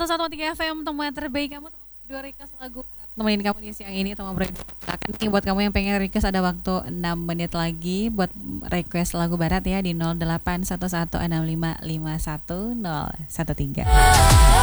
101,3 FM, teman terbaik kamu, teman berdua request lagu temenin kamu di siang ini, teman berdua. Nih buat kamu yang pengen request ada waktu 6 menit lagi buat request lagu barat ya di 081165551013.